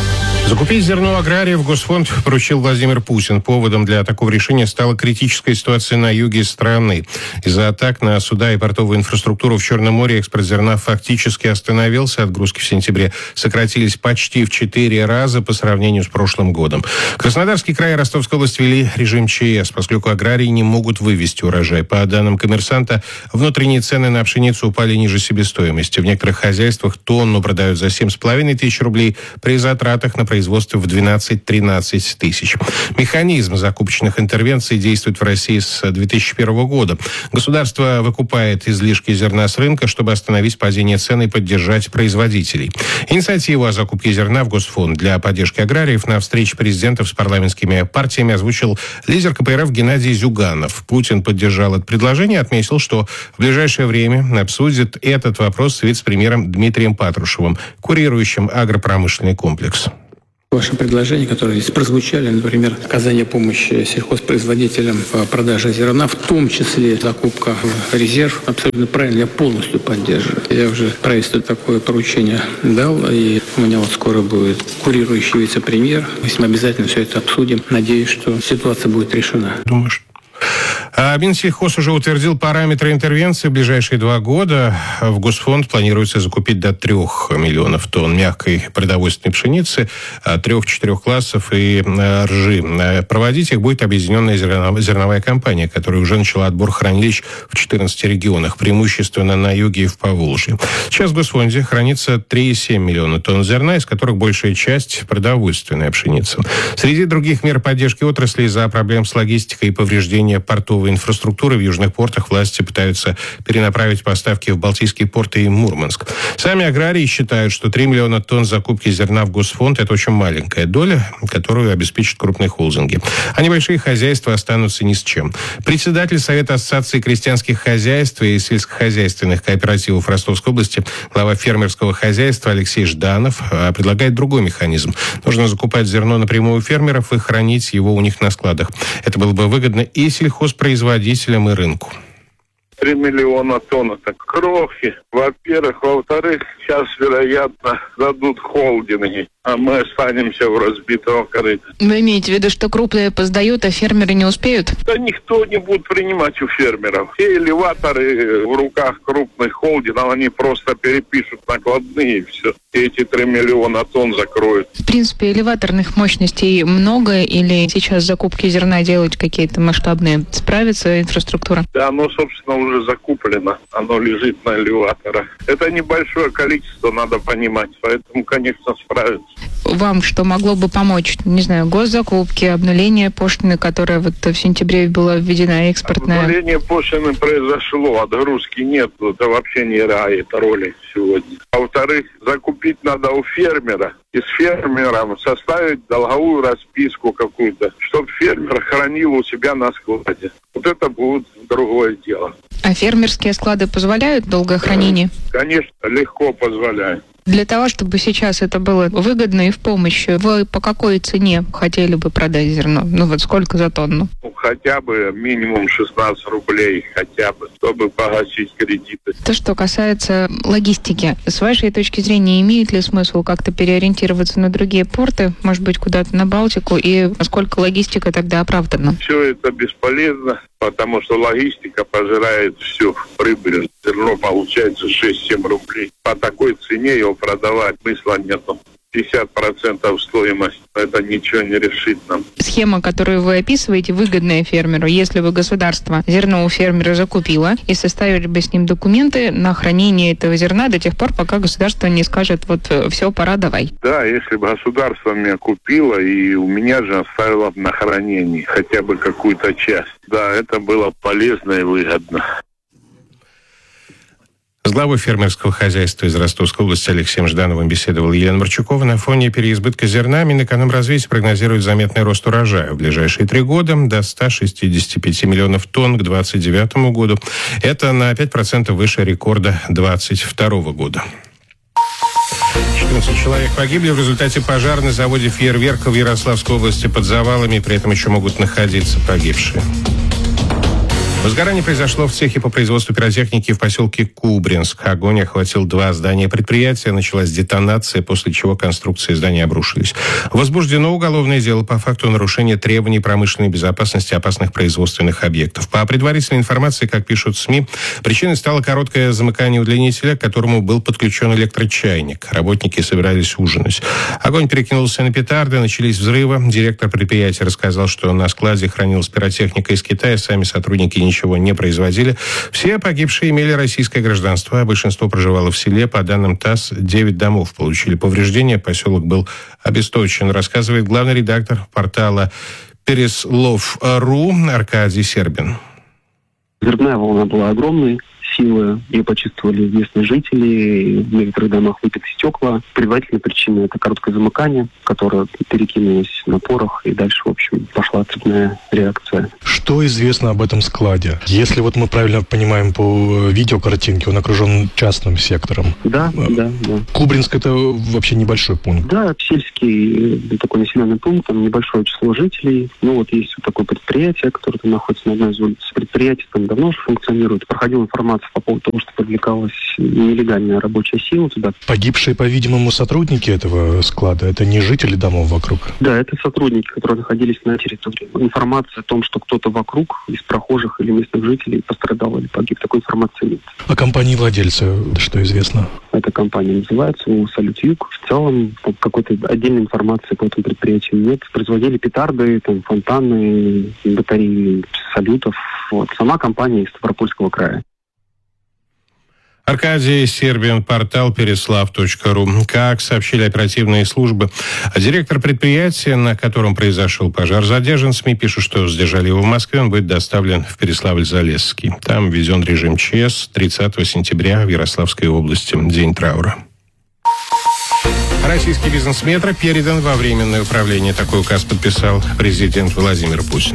Speaker 19: Закупить зерно аграриев Госфонд поручил Владимир Путин. Поводом для такого решения стала критическая ситуация на юге страны. Из-за атак на суда и портовую инфраструктуру в Черном море экспорт зерна фактически остановился. Отгрузки в сентябре сократились почти в четыре раза по сравнению с прошлым годом. Краснодарский край и Ростовская область ввели режим ЧС, поскольку аграрии не могут вывести урожай. По данным «Коммерсанта», внутренние цены на пшеницу упали ниже себестоимости. В некоторых хозяйствах тонну продают за семь с половиной тысяч рублей при затратах на производство в двенадцать-тринадцать тысяч. Механизм закупочных интервенций действует в России с две тысячи первого года. Государство выкупает излишки зерна с рынка, чтобы остановить падение цен и поддержать производителей. Инициативу о закупке зерна в Госфонд для поддержки аграриев на встрече президентов с парламентскими партиями озвучил лидер ка пэ эр эф Геннадий Зюганов. Путин поддержал это предложение и отметил, что в ближайшее время обсудит этот вопрос с вице-премьером Дмитрием Патрушевым, курирующим агропромышленный комплекс.
Speaker 8: Ваши предложения, которые здесь прозвучали, например, оказание помощи сельхозпроизводителям по продаже зерна, в том числе закупка в резерв, абсолютно правильно, я полностью поддерживаю. Я уже правительству такое поручение дал, и у меня вот скоро будет курирующий вице-премьер. Мы обязательно все это обсудим. Надеюсь, что ситуация будет решена.
Speaker 19: Думаешь? А Минсельхоз уже утвердил параметры интервенции. В ближайшие два года в Госфонд планируется закупить до трех миллионов тонн мягкой продовольственной пшеницы, трех-четырех классов и ржи. Проводить их будет объединенная зерновая компания, которая уже начала отбор хранилищ в четырнадцати регионах, преимущественно на юге и в Поволжье. Сейчас в Госфонде хранится три и семь миллиона тонн зерна, из которых большая часть продовольственная пшеница. Среди других мер поддержки отрасли из-за проблем с логистикой и повреждения портовой инфраструктуры в южных портах власти пытаются перенаправить поставки в Балтийские порты и Мурманск. Сами аграрии считают, что три миллиона тонн закупки зерна в Госфонд – это очень маленькая доля, которую обеспечат крупные холдинги. А небольшие хозяйства останутся ни с чем. Председатель Совета Ассоциации крестьянских хозяйств и сельскохозяйственных кооперативов Ростовской области, глава фермерского хозяйства Алексей Жданов предлагает другой механизм. Нужно закупать зерно напрямую у фермеров и хранить его у них на складах. Это было бы выгодно и сельхозпроизводителям, и рынку.
Speaker 20: Три миллиона тонн – это крохи. Во-первых. Во-вторых, сейчас, вероятно, дадут холдинги, а мы останемся в разбитом корыте.
Speaker 21: Вы имеете в виду, что крупные поздают, а фермеры не успеют?
Speaker 20: Да никто не будет принимать у фермеров. Все элеваторы в руках крупных холдингов, они просто перепишут накладные и все. И эти три миллиона тонн закроют.
Speaker 21: В принципе, элеваторных мощностей много, или сейчас закупки зерна делать какие-то масштабные? Справится инфраструктура?
Speaker 20: Да, оно, собственно, уже закуплено. Оно лежит на элеваторах. Это небольшое количество, надо понимать. Поэтому, конечно, справится.
Speaker 21: Вам что могло бы помочь? Не знаю, госзакупки, обнуление пошлины, которая вот в сентябре была введена, экспортная?
Speaker 20: Обнуление пошлины произошло, отгрузки нет. Это вообще не играет роли сегодня. А во-вторых, закупить надо у фермера. И с фермером составить долговую расписку какую-то, чтобы фермер хранил у себя на складе. Вот это будет другое дело.
Speaker 21: А фермерские склады позволяют долгое хранение?
Speaker 20: Конечно, легко позволяют.
Speaker 21: Для того, чтобы сейчас это было выгодно и в помощь, вы по какой цене хотели бы продать зерно? Ну вот сколько за тонну?
Speaker 20: Ну, хотя бы минимум шестнадцать рублей, хотя бы, чтобы погасить кредиты.
Speaker 21: То, что касается логистики. С вашей точки зрения, имеет ли смысл как-то переориентироваться на другие порты, может быть, куда-то на Балтику, и насколько логистика тогда оправдана?
Speaker 20: Все это бесполезно, потому что логистика пожирает всю прибыль. Зерно получается шесть-семь рублей. По такой цене его продавать смысла нету. пятьдесят процентов стоимость. Это ничего не решит нам.
Speaker 21: Схема, которую вы описываете, выгодная фермеру. Если бы государство зерно у фермера закупило и составили бы с ним документы на хранение этого зерна до тех пор, пока государство не скажет, вот все, пора, давай.
Speaker 20: Да, если бы государство меня купило и у меня же оставило на хранении хотя бы какую-то часть. Да, это было полезно и выгодно.
Speaker 19: С главой фермерского хозяйства из Ростовской области Алексеем Ждановым беседовала Елена Марчукова. На фоне переизбытка зерна Минэкономразвитие прогнозирует заметный рост урожая в ближайшие три года до ста шестидесяти пяти миллионов тонн к двадцать девятому году. Это на пять процентов выше рекорда двадцать второго года. четырнадцать человек погибли в результате пожара на заводе фейерверков в Ярославской области под завалами, при этом еще могут находиться погибшие. Возгорание произошло в цехе по производству пиротехники в поселке Кубринск. Огонь охватил два здания предприятия. Началась детонация, после чего конструкции здания обрушились. Возбуждено уголовное дело по факту нарушения требований промышленной безопасности опасных производственных объектов. По предварительной информации, как пишут СМИ, причиной стало короткое замыкание удлинителя, к которому был подключен электрочайник. Работники собирались ужинать. Огонь перекинулся на петарды, начались взрывы. Директор предприятия рассказал, что на складе хранилась пиротехника из Китая. Сами сотрудники ничего не производили. Все погибшие имели российское гражданство, а большинство проживало в селе. По данным ТАСС, девять домов получили повреждения. Поселок был обесточен, рассказывает главный редактор портала Переслов.ру Аркадий Сербин.
Speaker 4: Взрывная волна была огромной силы, ее почувствовали местные жители, в некоторых домах выбиты стекла. Предварительная причина – это короткое замыкание, которое перекинулось на порох, и дальше, в общем, пошла цепная реакция.
Speaker 22: Что известно об этом складе? Если вот мы правильно понимаем по видеокартинке, он окружен частным сектором.
Speaker 4: Да, да, да.
Speaker 22: Кубринск – это вообще небольшой пункт.
Speaker 4: Да, сельский такой населенный пункт, там небольшое число жителей. Ну вот есть вот такое предприятие, которое там находится на одной из улиц. Предприятие там давно уже функционирует. Проходила информация по поводу того, что привлекалась нелегальная рабочая сила туда.
Speaker 22: Погибшие, по-видимому, сотрудники этого склада, это не жители домов вокруг?
Speaker 4: Да, это сотрудники, которые находились на территории. Информация о том, что кто-то вокруг из прохожих или местных жителей пострадал или погиб, такой информации нет.
Speaker 22: О компании владельца что известно?
Speaker 4: Эта компания называется «Салют Юг». В целом какой-то отдельной информации по этому предприятию нет. Производили петарды, там, фонтаны, батареи салютов. Вот. Сама компания из Ставропольского края.
Speaker 19: Аркадий Сербин, портал переслав.ру. Как сообщили оперативные службы, директор предприятия, на котором произошел пожар, задержан. СМИ пишут, что задержали его в Москве. Он будет доставлен в Переславль-Залесский. Там введен режим ЧС. тридцатого сентября в Ярославской области день траура. Российский бизнес «Метро» передан во временное управление. Такой указ подписал президент Владимир Путин.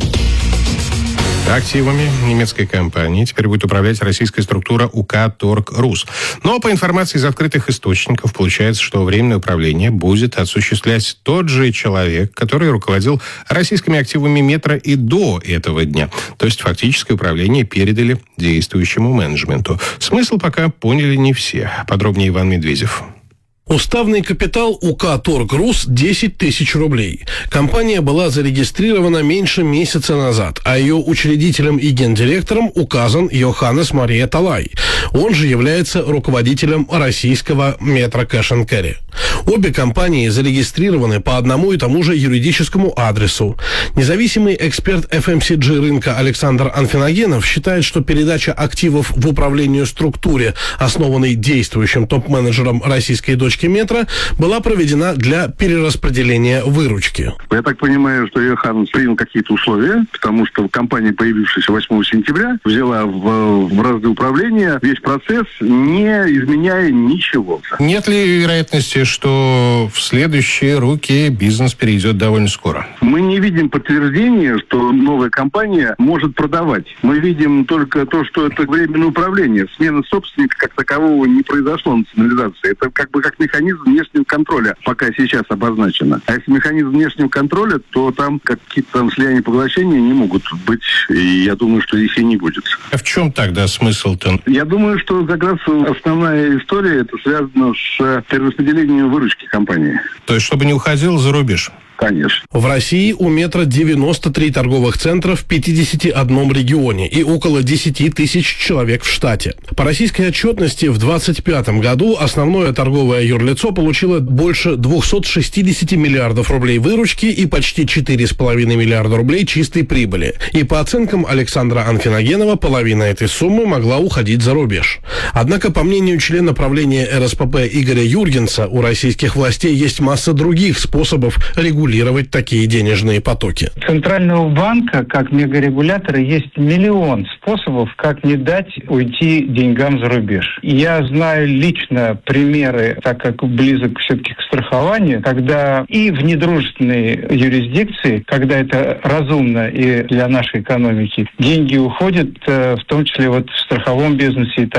Speaker 19: Активами немецкой компании теперь будет управлять российская структура УК «Торг.Рус». Но по информации из открытых источников получается, что временное управление будет осуществлять тот же человек, который руководил российскими активами «Метро» и до этого дня. То есть фактическое управление передали действующему менеджменту. Смысл пока поняли не все. Подробнее Иван Медведев.
Speaker 23: Уставный капитал УК «Торг.Рус» десять тысяч рублей. Компания была зарегистрирована меньше месяца назад, а ее учредителем и гендиректором указан Йоханнес Мария Талай. Он же является руководителем российского «Метро Кэш энд Керри». Обе компании зарегистрированы по одному и тому же юридическому адресу. Независимый эксперт эф эм си джи рынка Александр Анфиногенов считает, что передача активов в управлению структуре, основанной действующим топ-менеджером российской дочки «Метро», была проведена для перераспределения выручки.
Speaker 24: Я так понимаю, что Йоханнес принял какие-то условия, потому что компания, появившаяся восьмого сентября, взяла в, в разды управления весь процесс, не изменяя ничего.
Speaker 19: Нет ли вероятности, что в следующие руки бизнес перейдет довольно скоро?
Speaker 24: Мы не видим подтверждения, что новая компания может продавать. Мы видим только то, что это временное управление. Смена собственника как такового не произошло, национализации. Это как бы как механизм внешнего контроля, пока сейчас обозначено. А если механизм внешнего контроля, то там какие-то там слияния и поглощения не могут быть. И я думаю, что их и не будет.
Speaker 19: А в чем тогда смысл-то?
Speaker 24: Я думаю, что как раз основная история это связано с перераспределением выручки компании.
Speaker 19: То есть, чтобы не уходил за рубеж?
Speaker 24: Конечно.
Speaker 23: В России у «Метро» девяносто три торговых центра в пятидесяти одном регионе и около десяти тысяч человек в штате. По российской отчетности в двадцать пятом году основное торговое юрлицо получило больше двухсот шестидесяти миллиардов рублей выручки и почти четыре с половиной миллиарда рублей чистой прибыли. И по оценкам Александра Анфиногенова, половина этой суммы могла уходить за рубеж. Однако, по мнению члена правления эр эс пэ пэ Игоря Юргенса, у российских властей есть масса других способов регулировать такие денежные потоки.
Speaker 25: У Центрального банка, как мегарегулятора, есть миллион способов, как не дать уйти деньгам за рубеж. Я знаю лично примеры, так как близок все-таки к страхованию, когда и в недружественной юрисдикции, когда это разумно и для нашей экономики, деньги уходят, в том числе вот в страховом бизнесе и так далее.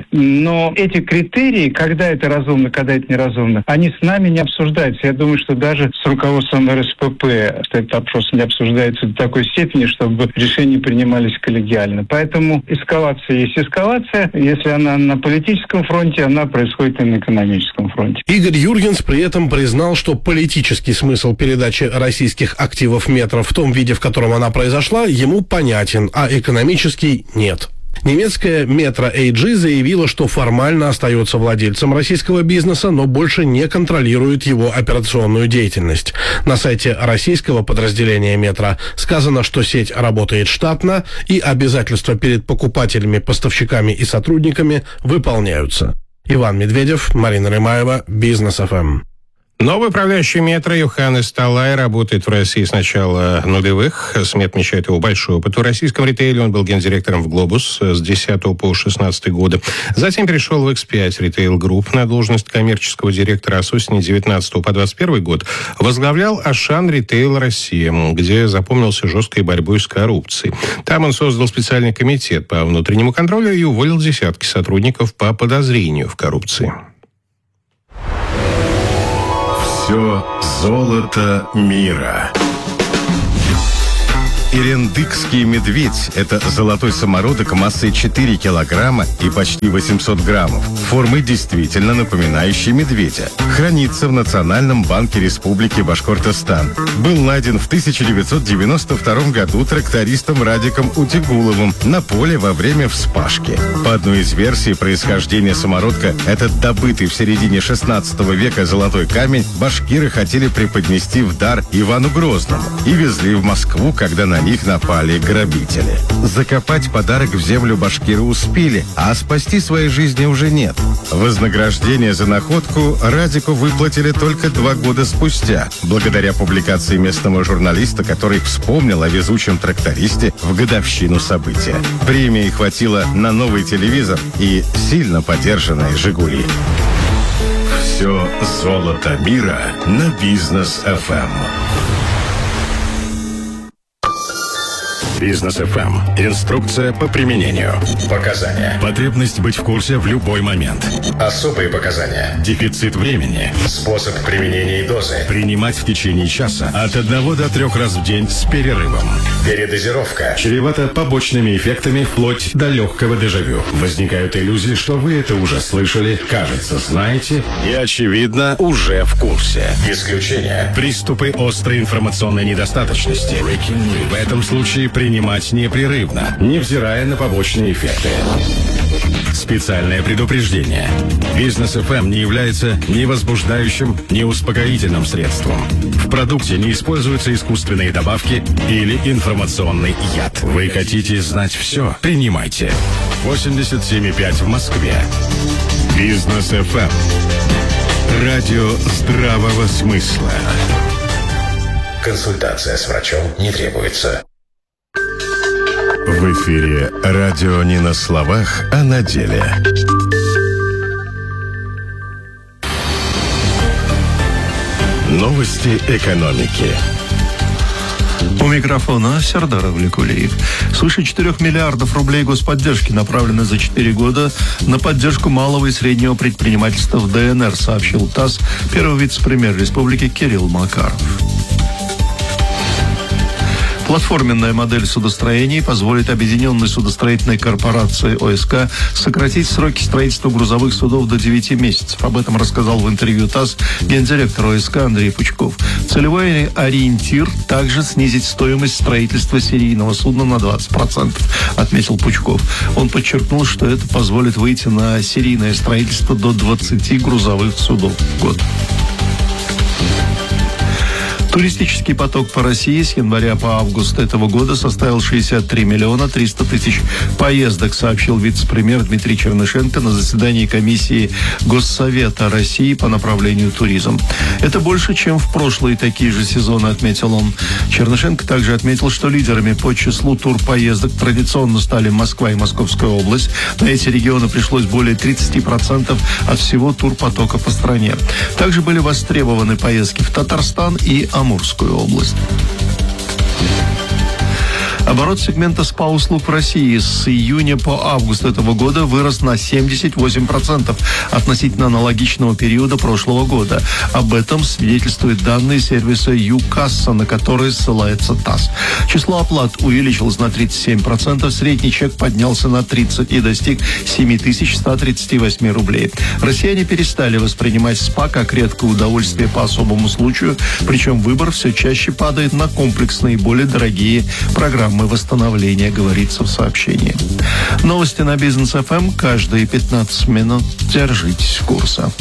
Speaker 25: Но эти критерии, когда это разумно, когда это неразумно, они с нами не обсуждаются. Я думаю, что даже с руководством эр эс пэ пэ этот вопрос не обсуждается до такой степени, чтобы решения принимались коллегиально. Поэтому эскалация есть эскалация. Если она на политическом фронте, она происходит и на экономическом фронте.
Speaker 23: Игорь Юргенс при этом признал, что политический смысл передачи российских активов метро в том виде, в котором она произошла, ему понятен, а экономический нет. Немецкая Metro эй джи заявила, что формально остается владельцем российского бизнеса, но больше не контролирует его операционную деятельность. На сайте российского подразделения Metro сказано, что сеть работает штатно и обязательства перед покупателями, поставщиками и сотрудниками выполняются. Иван Медведев, Марина Рымаева, Бизнес эф эм.
Speaker 19: Новый управляющий метро Йоханнес Талай работает в России с начала нулевых. СМИ отмечают его большой опыт. В российском ритейле он был гендиректором в «Глобус» с десятого по шестнадцатый годы. Затем перешел в икс пять Retail Group на должность коммерческого директора, а с осени девятнадцатого по двадцать первый год возглавлял Ашан Ритейл Россия, где запомнился жесткой борьбой с коррупцией. Там он создал специальный комитет по внутреннему контролю и уволил десятки сотрудников по подозрению в коррупции.
Speaker 9: Все золото мира. Ирендыкский медведь – это золотой самородок массой четыре килограмма и почти восемьсот граммов, формой действительно напоминающей медведя. Хранится в Национальном банке Республики Башкортостан. Был найден в тысяча девятьсот девяносто втором году трактористом Радиком Утигуловым на поле во время вспашки. По одной из версий происхождения самородка, этот добытый в середине шестнадцатого века золотой камень башкиры хотели преподнести в дар Ивану Грозному и везли в Москву, когда на них напали грабители. Закопать подарок в землю башкиры успели, а спасти своей жизни уже нет. Вознаграждение за находку Радику выплатили только два года спустя, благодаря публикации местного журналиста, который вспомнил о везучем трактористе в годовщину события. Премии хватило на новый телевизор и сильно подержанные «Жигули». Все золото мира на Бизнес эф эм.
Speaker 14: Бизнес эф эм. Инструкция по применению. Показания. Потребность быть в курсе в любой момент. Особые показания. Дефицит времени. Способ применения и дозы. Принимать в течение часа от одного до трех раз в день с перерывом. Передозировка. Чревата побочными эффектами вплоть до легкого дежавю. Возникают иллюзии, что вы это уже слышали, кажется, знаете и, очевидно, уже в курсе. Исключение. Приступы острой информационной недостаточности. В этом случае при принимать непрерывно, невзирая на побочные эффекты. Специальное предупреждение. Бизнес эф эм не является ни возбуждающим, ни успокоительным средством. В продукте не используются искусственные добавки или информационный яд. Вы хотите знать все? Принимайте. восемьдесят семь и пять в Москве. Бизнес эф эм. Радио здравого смысла.
Speaker 3: Консультация с врачом не требуется.
Speaker 9: В эфире радио не на словах, а на деле. Новости экономики.
Speaker 18: У микрофона Сердар Авлекулиев. Свыше четырёх миллиардов рублей господдержки направлены за четыре года на поддержку малого и среднего предпринимательства в дэ эн эр, сообщил ТАСС первый вице-премьер республики Кирилл Макаров. Платформенная модель судостроений позволит Объединенной судостроительной корпорации о эс ка сократить сроки строительства грузовых судов до девяти месяцев. Об этом рассказал в интервью ТАСС гендиректор о эс ка Андрей Пучков. Целевой ориентир также снизить стоимость строительства серийного судна на двадцать процентов, отметил Пучков. Он подчеркнул, что это позволит выйти на серийное строительство до двадцати грузовых судов в год. Туристический поток по России с января по август этого года составил шестьдесят три миллиона триста тысяч поездок, сообщил вице-премьер Дмитрий Чернышенко на заседании комиссии Госсовета России по направлению туризм. Это больше, чем в прошлые такие же сезоны, отметил он. Чернышенко также отметил, что лидерами по числу турпоездок традиционно стали Москва и Московская область. На эти регионы пришлось более тридцати процентов от всего турпотока по стране. Также были востребованы поездки в Татарстан и Амурскую область. Оборот сегмента СПА-услуг в России с июня по август этого года вырос на семьдесят восемь процентов относительно аналогичного периода прошлого года. Об этом свидетельствуют данные сервиса ЮКасса, на которые ссылается ТАСС. Число оплат увеличилось на тридцать семь процентов, средний чек поднялся на тридцать и достиг семь тысяч сто тридцать восемь рублей. Россияне перестали воспринимать СПА как редкое удовольствие по особому случаю, причем выбор все чаще падает на комплексные, более дорогие программы восстановления, говорится в сообщении. Новости на Бизнес эф эм каждые пятнадцать минут. Держитесь курса.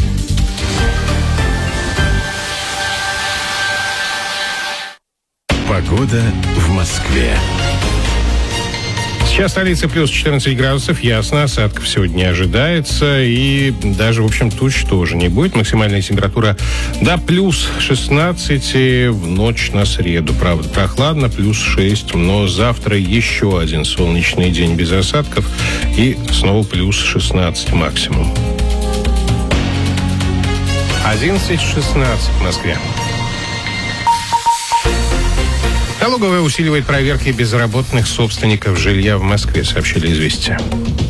Speaker 9: Погода в Москве.
Speaker 19: Сейчас столица плюс четырнадцать градусов, ясно, осадков сегодня не ожидается, и даже, в общем, туч тоже не будет. Максимальная температура до плюс шестнадцать в ночь на среду. Правда, прохладно, плюс шесть, но завтра еще один солнечный день без осадков, и снова плюс шестнадцать максимум. одиннадцать шестнадцать в Москве. Налоговая усиливает проверки безработных собственников жилья в Москве, сообщили «Известия».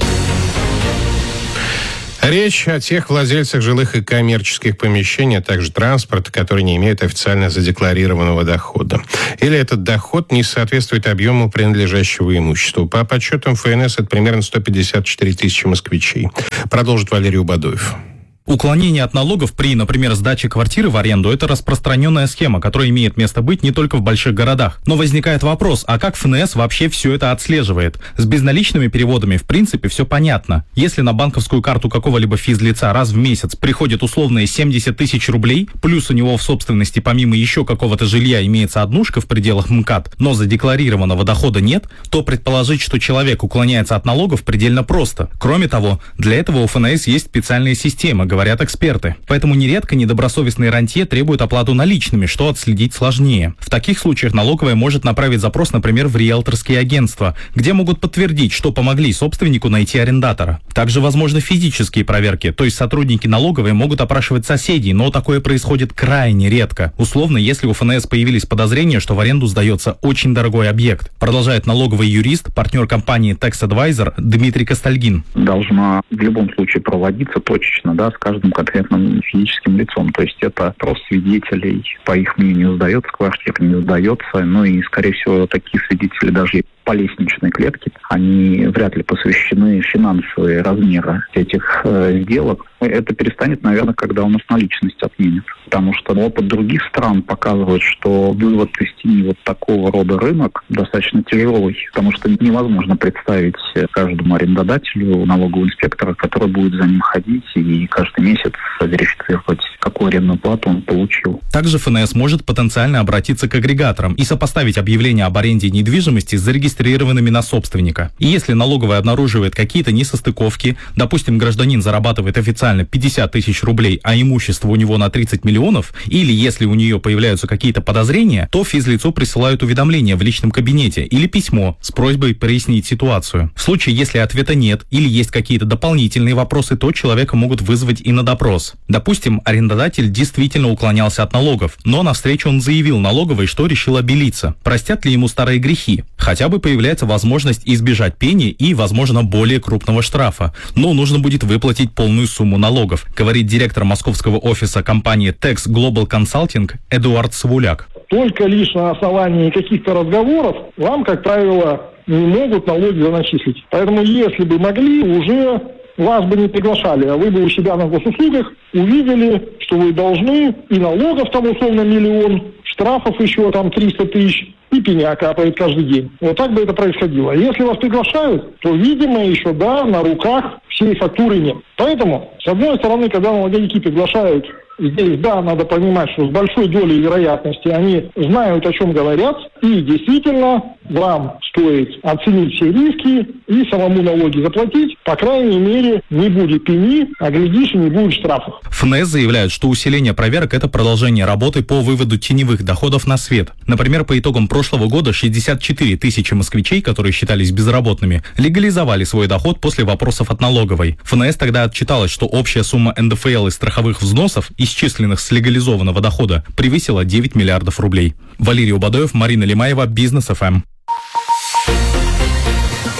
Speaker 19: Речь о тех владельцах жилых и коммерческих помещений, а также транспорта, которые не имеют официально задекларированного дохода. Или этот доход не соответствует объему принадлежащего имущества. По подсчетам эф эн эс это примерно сто пятьдесят четыре тысячи москвичей. Продолжит Валерий Убадоев.
Speaker 5: Уклонение от налогов при, например, сдаче квартиры в аренду – это распространенная схема, которая имеет место быть не только в больших городах. Но возникает вопрос, а как эф эн эс вообще все это отслеживает? С безналичными переводами, в принципе, все понятно. Если на банковскую карту какого-либо физлица раз в месяц приходит условные семьдесят тысяч рублей, плюс у него в собственности помимо еще какого-то жилья имеется однушка в пределах МКАД, но задекларированного дохода нет, то предположить, что человек уклоняется от налогов, предельно просто. Кроме того, для этого у эф эн эс есть специальная система, говорят эксперты. Поэтому нередко недобросовестные рантье требуют оплату наличными, что отследить сложнее. В таких случаях налоговая может направить запрос, например, в риэлторские агентства, где могут подтвердить, что помогли собственнику найти арендатора. Также возможны физические проверки, то есть сотрудники налоговой могут опрашивать соседей, но такое происходит крайне редко. Условно, если у эф эн эс появились подозрения, что в аренду сдается очень дорогой объект. Продолжает налоговый юрист, партнер компании Tax Advisor Дмитрий Костальгин.
Speaker 6: Должна в любом случае проводиться точечно, да, с каждым конкретным физическим лицом. То есть это просто свидетелей, по их мнению, сдается квартира, не сдается. Ну и, скорее всего, такие свидетели даже по лестничной клетке, они вряд ли посвящены финансовые размеры этих э, сделок. Это перестанет, наверное, когда у нас наличность отменят. Потому что опыт других стран показывает, что вывод из тени вот такого рода рынок достаточно тяжелый. Потому что невозможно представить каждому арендодателю налогового инспектора, который будет за ним ходить и каждый месяц верифицировать, какую арендную плату он получил.
Speaker 5: Также эф эн эс может потенциально обратиться к агрегаторам и сопоставить объявление об аренде недвижимости с зарегистрированными на собственника. И если налоговая обнаруживает какие-то несостыковки, допустим, гражданин зарабатывает официально пятьдесят тысяч рублей, а имущество у него на тридцать миллионов, или если у нее появляются какие-то подозрения, то физлицу присылают уведомление в личном кабинете или письмо с просьбой прояснить ситуацию. В случае, если ответа нет или есть какие-то дополнительные вопросы, то человека могут вызвать и на допрос. Допустим, арендодатель действительно уклонялся от налогов, но навстречу он заявил налоговой, что решил обелиться. Простят ли ему старые грехи? Хотя бы появляется возможность избежать пени и, возможно, более крупного штрафа. Но нужно будет выплатить полную сумму налогов, говорит директор московского офиса компании Tax Global Consulting Эдуард Савуляк.
Speaker 7: Только лишь на основании каких-то разговоров вам, как правило, не могут налоги заначислить. Поэтому, если бы могли, уже вас бы не приглашали, а вы бы у себя на госуслугах увидели, что вы должны, и налогов там условно миллион, штрафов еще там триста тысяч, и пеня капает каждый день. Вот так бы это происходило. Если вас приглашают, то, видимо, еще, да, на руках всей фактуры нет. Поэтому, с одной стороны, когда налоговики приглашают, здесь, да, надо понимать, что с большой долей вероятности они знают, о чем говорят, и действительно вам стоит оценить все риски и самому налоги заплатить. По крайней мере, не будет пени, а глядишь, и не будет штрафов.
Speaker 5: эф эн эс заявляют, что усиление проверок – это продолжение работы по выводу теневых доходов на свет. Например, по итогам прошлого года шестьдесят четыре тысячи москвичей, которые считались безработными, легализовали свой доход после вопросов от налоговой. эф эн эс тогда отчиталась, что общая сумма эн дэ эф эл и страховых взносов, исчисленных с легализованного дохода, превысила девять миллиардов рублей. Валерий Убадоев, Марина Лимаева, Бизнес эф эм.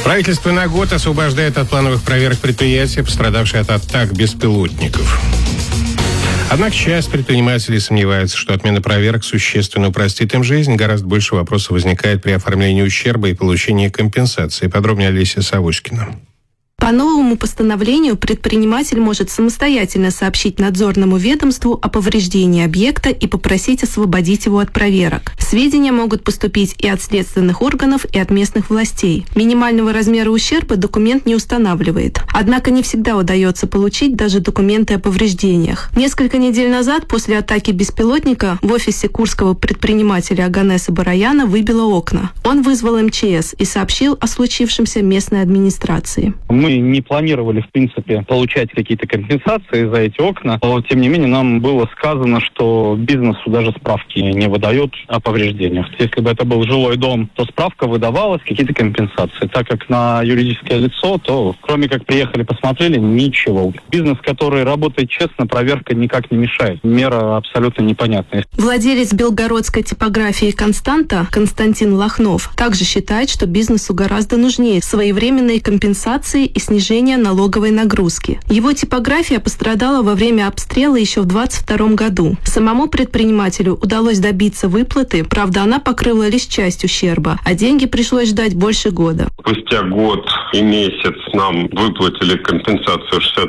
Speaker 19: Правительство на год освобождает от плановых проверок предприятия, пострадавшие от атак беспилотников. Однако часть предпринимателей сомневается, что отмена проверок существенно упростит им жизнь. Гораздо больше вопросов возникает при оформлении ущерба и получении компенсации. Подробнее Олеся Савоськина.
Speaker 1: По новому постановлению предприниматель может самостоятельно сообщить надзорному ведомству о повреждении объекта и попросить освободить его от проверок. Сведения могут поступить и от следственных органов, и от местных властей. Минимального размера ущерба документ не устанавливает. Однако не всегда удается получить даже документы о повреждениях. Несколько недель назад, после атаки беспилотника, в офисе курского предпринимателя Оганеса Бараяна выбило окна. Он вызвал эм че эс и сообщил о случившемся местной администрации.
Speaker 2: Мы не планировали, в принципе, получать какие-то компенсации за эти окна. Но, тем не менее, нам было сказано, что бизнесу даже справки не выдают о повреждениях. Если бы это был жилой дом, то справка выдавалась, какие-то компенсации. Так как на юридическое лицо, то кроме как приехали, посмотрели, ничего. Бизнес, который работает честно, проверка никак не мешает. Мера абсолютно непонятная.
Speaker 1: Владелец белгородской типографии «Константа» Константин Лохнов также считает, что бизнесу гораздо нужнее своевременные компенсации и снижение налоговой нагрузки. Его типография пострадала во время обстрела еще в двадцать втором году. Самому предпринимателю удалось добиться выплаты, правда, она покрыла лишь часть ущерба, а деньги пришлось ждать больше года.
Speaker 11: Спустя год и месяц нам выплатили компенсацию шестьдесят